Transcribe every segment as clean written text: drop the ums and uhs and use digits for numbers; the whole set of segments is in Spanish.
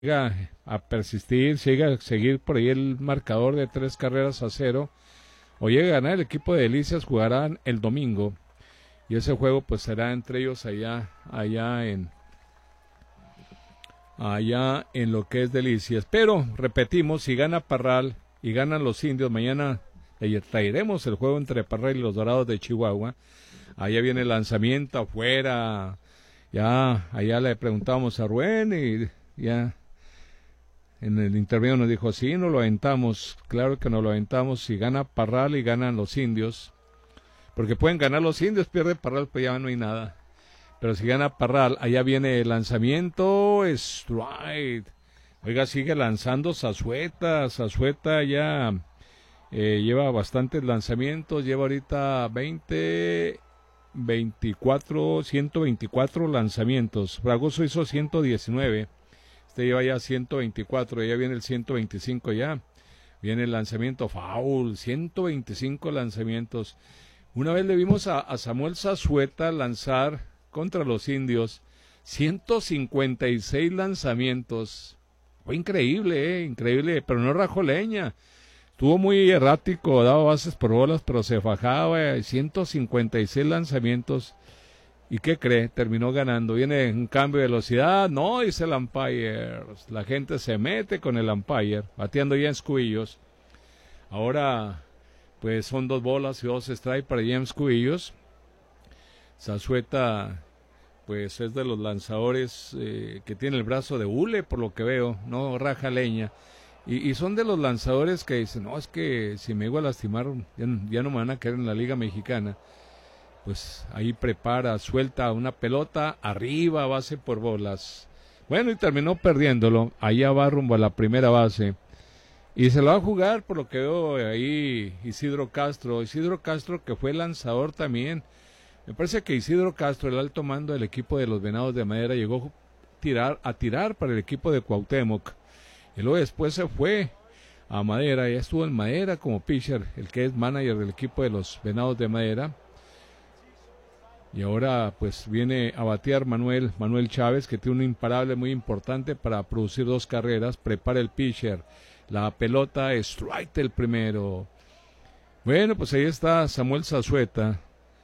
llega a persistir, si llega a seguir por ahí el marcador de 3 carreras a 0, o llega a ganar el equipo de Delicias, jugarán el domingo, y ese juego pues será entre ellos allá en lo que es Delicias. Pero repetimos, si gana Parral y ganan los Indios, mañana le traeremos el juego entre Parral y los Dorados de Chihuahua. Allá viene el lanzamiento afuera, ya allá le preguntábamos a Rubén y ya en el intermedio nos dijo, sí, nos lo aventamos, claro que nos lo aventamos, si gana Parral y ganan los Indios, porque pueden ganar los Indios, pierde Parral, pues ya no hay nada. Pero si gana Parral, allá viene el lanzamiento, strike. Oiga, sigue lanzando Zazueta ya lleva bastantes lanzamientos, lleva ahorita 124 lanzamientos. Fragoso hizo 119, este lleva ya 124, ya viene el 125 ya. Viene el lanzamiento foul, 125 lanzamientos. Una vez le vimos a Samuel Zazueta lanzar contra los Indios, 156 lanzamientos. Fue increíble, increíble, pero no rajó leña. Estuvo muy errático, daba bases por bolas, pero se fajaba, 156 lanzamientos. ¿Y qué cree? Terminó ganando. Viene un cambio de velocidad, no, dice el umpire. La gente se mete con el umpire, bateando James Cubillos. Ahora, pues son 2 bolas y 2 strikes para James Cubillos. Zazueta, pues es de los lanzadores que tiene el brazo de hule, por lo que veo, no raja leña. Y son de los lanzadores que dicen, no, es que si me iba a lastimar, ya no me van a quedar en la Liga Mexicana. Pues ahí prepara, suelta una pelota, arriba, base por bolas. Bueno, y terminó perdiéndolo, allá va rumbo a la primera base. Y se lo va a jugar, por lo que veo ahí, Isidro Castro que fue lanzador también. Me parece que Isidro Castro, el alto mando del equipo de los Venados de Madera, llegó a tirar para el equipo de Cuauhtémoc. Y luego después se fue a Madera, ya estuvo en Madera como pitcher, el que es manager del equipo de los Venados de Madera. Y ahora pues viene a batear Manuel Chávez, que tiene un imparable muy importante para producir 2 carreras, prepara el pitcher, la pelota, strike el primero. Bueno, pues ahí está Samuel Zazueta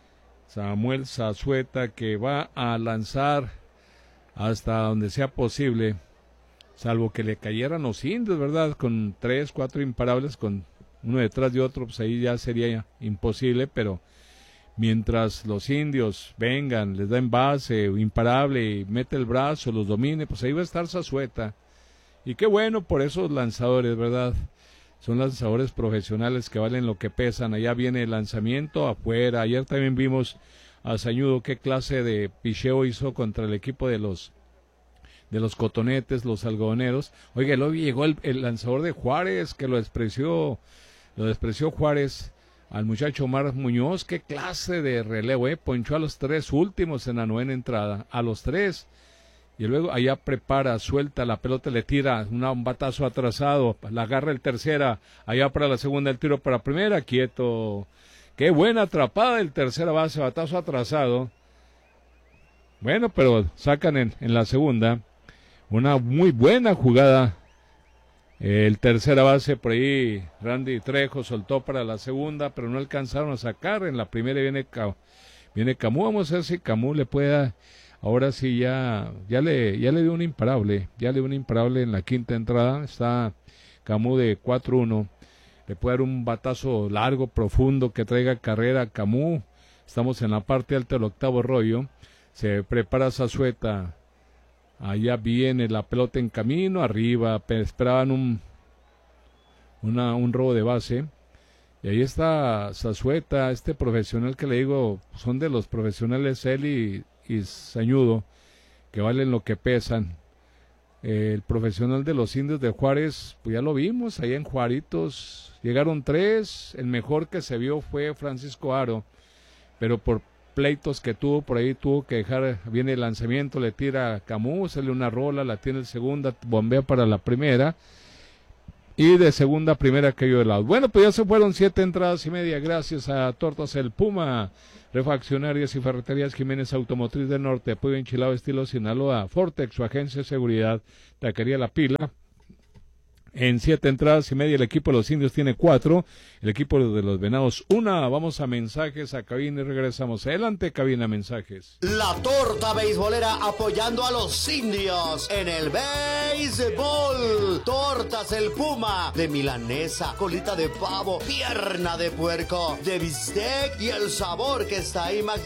que va a lanzar hasta donde sea posible, salvo que le cayeran los Indios, ¿verdad? Con 3, 4 imparables, con uno detrás de otro, pues ahí ya sería imposible, pero mientras los Indios vengan, les den base, imparable, y mete el brazo, los domine, pues ahí va a estar Zazueta. Y qué bueno por esos lanzadores, ¿verdad? Son lanzadores profesionales que valen lo que pesan. Allá viene el lanzamiento afuera. Ayer también vimos a Sañudo qué clase de picheo hizo contra el equipo de los Cotonetes, los algodoneros. Oiga, luego llegó el lanzador de Juárez, que lo despreció Juárez al muchacho Omar Muñoz. Qué clase de relevo, ponchó a los 3 últimos en la 9ª entrada, a los 3. Y luego allá prepara, suelta la pelota, le tira un batazo atrasado, la agarra el tercera, allá para la segunda, el tiro para primera, quieto. Qué buena atrapada el tercera base, batazo atrasado. Bueno, pero sacan en la segunda. Una muy buena jugada. El tercera base por ahí, Randy Trejo soltó para la segunda, pero no alcanzaron a sacar. En la primera viene Camus. Vamos a ver si Camus le pueda. Ahora sí ya le dio un imparable. Ya le dio un imparable en la 5ª entrada. Está Camus de 4-1. Le puede dar un batazo largo, profundo, que traiga carrera a Camus. Estamos en la parte alta del 8º rollo. Se prepara Zazueta. Allá viene la pelota en camino, arriba, esperaban un robo de base. Y ahí está Zazueta, este profesional que le digo, son de los profesionales él y Sañudo, que valen lo que pesan. El profesional de los Indios de Juárez, pues ya lo vimos, allá en Juaritos, llegaron 3, el mejor que se vio fue Francisco Aro, pero por pleitos que tuvo por ahí, tuvo que dejar, viene el lanzamiento, le tira a Camus, sale una rola, la tiene el segunda, bombea para la primera, y de segunda a primera cayó helado. Bueno, pues ya se fueron 7 entradas y media, gracias a Tortas El Puma, Refaccionarias y Ferreterías Jiménez Automotriz del Norte, apoyo enchilado estilo Sinaloa, Fortex, su agencia de seguridad, Taquería La Pila. En 7 entradas y media el equipo de los indios tiene 4, el equipo de los venados 1. Vamos a mensajes, a cabina y regresamos. Adelante, cabina, mensajes. La torta beisbolera apoyando a los indios en el béisbol. Tortas El Puma, de milanesa, colita de pavo, pierna de puerco, de bistec y el sabor que está ahí